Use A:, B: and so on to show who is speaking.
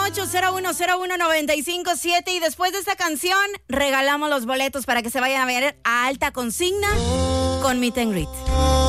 A: 818-0101-957 y después de esta canción regalamos los boletos para que se vayan a ver a Alta Consigna con Meet and Greet.